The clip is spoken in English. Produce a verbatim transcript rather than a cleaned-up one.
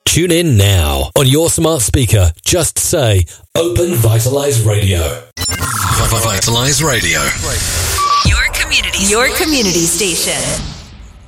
Tune in now. On your smart speaker, just say Open Vitalize Radio. Vitalize Radio. Your community, your community station.